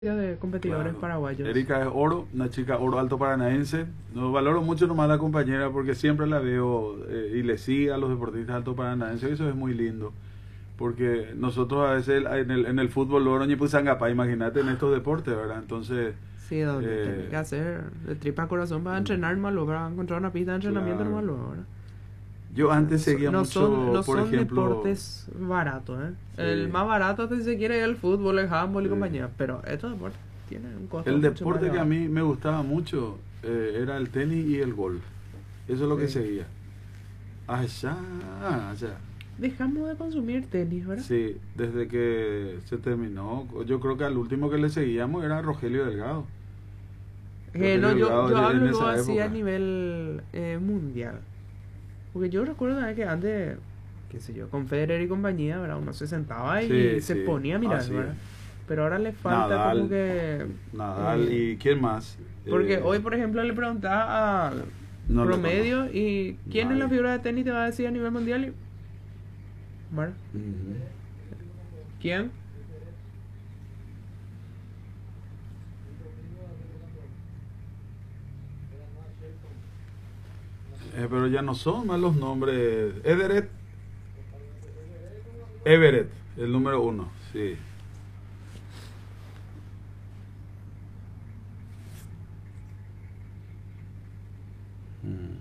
de competidores Claro. paraguayos. Erika es oro, una chica oro alto paranaense. No valoro mucho nomás a la compañera porque siempre la veo y le sigue a los deportistas alto paranaenses. Y eso es muy lindo. Porque nosotros a veces en el fútbol, oro ni pues imagínate en estos deportes, ¿verdad? Entonces, Sí, donde tenés eh, que hacer de tripa corazón para entrenar malo, para encontrar una pista de entrenamiento claro. malo, ¿verdad? O Yo sea, antes seguía no mucho, por son ejemplo, deportes baratos, ¿eh? El sí, más barato si se quiere es el fútbol, el handball y sí. compañía, pero estos deportes tienen un costo El mucho más deporte que a elevado. mí me gustaba mucho era el tenis y el golf. Eso es lo que Sí. seguía. Allá, allá. Dejamos de consumir tenis, ¿verdad? Sí, desde que se terminó, yo creo que al último que le seguíamos era Rogelio Delgado. No, Rogelio Delgado yo en hablo luego esa así a época. nivel mundial. Porque yo recuerdo también que antes, qué sé yo, con Federer y compañía, ¿verdad? Uno se sentaba y Sí, se sí, ponía a mirar, así ¿verdad? es. Pero ahora le falta como Nadal, que... Nadal eh, y ¿quién más? porque hoy, por ejemplo, le preguntaba al No le conozco. promedio y quién es la Nadie. figura de tenis te va a decir a nivel mundial y... ¿verdad? Ujú. ¿Quién? Pero ya no son más los nombres. Everett, el número uno, sí. Mm.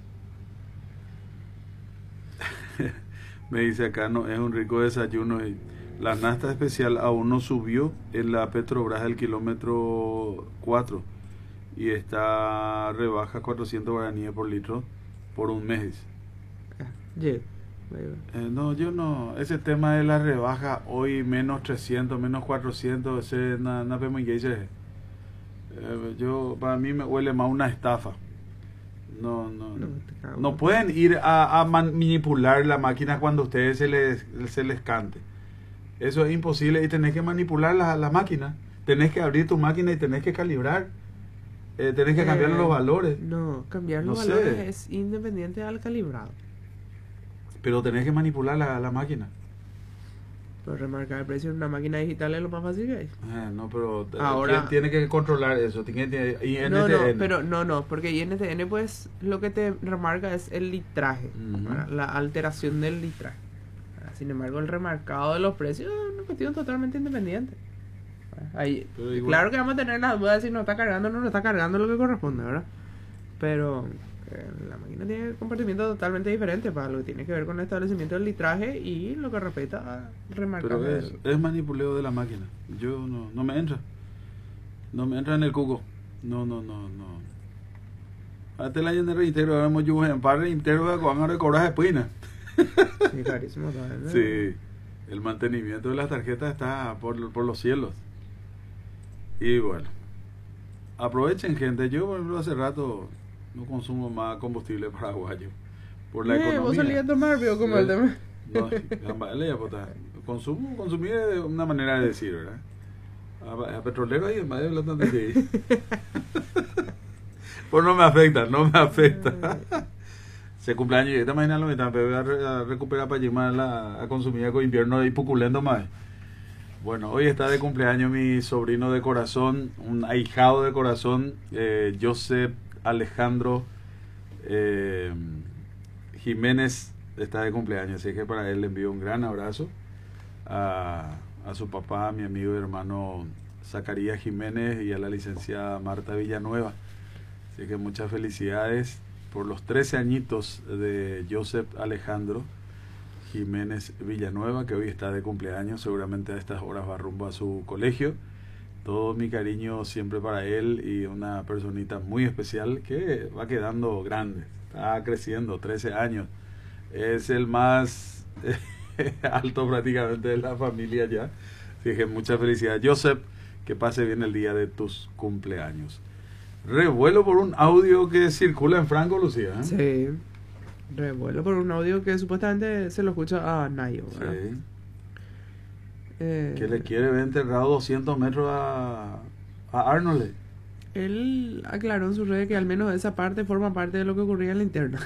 Me dice acá, no, es un rico desayuno. Y la nasta especial aún no subió en la Petrobras del kilómetro 4 y está rebaja 400 guaraníes por litro por un mes. Ah, yeah. No, yo no. Ese tema de la rebaja hoy menos 300 menos 400 ese no me dice. Yo, para mí me huele más una estafa. No, no, No, te cago. no pueden ir a manipular la máquina cuando a ustedes se les cante. Eso es imposible y tenés que manipular la máquina. Tenés que abrir tu máquina y tenés que calibrar. Tenés que cambiar los valores. No, cambiar No los valores sé, es independiente al calibrado. pero tenés que manipular la máquina. Pero remarcar el precio en una máquina digital es lo más fácil que hay. No, pero ¿quién Ahora, tiene que controlar eso? no, INTN. pero no, porque INTN pues lo que te remarca es el litraje, Ujú. la alteración del litraje. Sin embargo, el remarcado de los precios es una cuestión totalmente independiente. Ahí, Pero igual. claro que vamos a tener las dudas de si nos está cargando o no nos está cargando lo que corresponde, ¿verdad? Pero la máquina tiene un comportamiento totalmente diferente para lo que tiene que ver con el establecimiento del litraje y lo que respecta a remarcar. Pero es manipuleo de la máquina. Yo no me entra. No me entra en el cuco. No, no, no, no. Hasta el año de reitero, ahora hemos yo en par de reitero de cuando recobras después. Sí, carísimo también, ¿no? Sí, el mantenimiento de las tarjetas está por los cielos. Y bueno, aprovechen gente. Yo, por ejemplo, hace rato no consumo más combustible paraguayo por la Vos salías economía. a tomar, veo como el Sí. tema. No, jamás le puta. Consumir es una manera de decir, ¿verdad? A petrolero ahí en medio de la tanta de pues no me afecta, no me afecta. Se cumpleaños y esta mañana lo metan, pero voy a recuperar para llevar a consumir con invierno y puculento más. Bueno, hoy está de cumpleaños mi sobrino de corazón, un ahijado de corazón, Joseph Alejandro eh, Jiménez está de cumpleaños, así que para él le envío un gran abrazo a su papá, a mi amigo y hermano Zacarías Jiménez y a la licenciada Marta Villanueva. Así que muchas felicidades por los 13 añitos de Joseph Alejandro Jiménez Villanueva, que hoy está de cumpleaños, seguramente a estas horas va rumbo a su colegio. Todo mi cariño siempre para él y una personita muy especial que va quedando grande, está creciendo, 13 años. Es el más alto prácticamente de la familia ya. Así que mucha felicidad, Joseph, que pase bien el día de tus cumpleaños. Revuelo por un audio que circula en Franco, Lucía. Sí, revuelo por un audio que supuestamente se lo escucha a Nayo, ¿verdad? Sí. Que le quiere ver enterrado 200 metros a Arnold. Él aclaró en sus redes que al menos esa parte forma parte de lo que ocurría en la interna.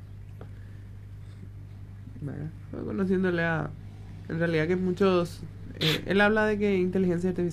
¿Verdad? Fue conociéndole a... En realidad que muchos él habla de que inteligencia artificial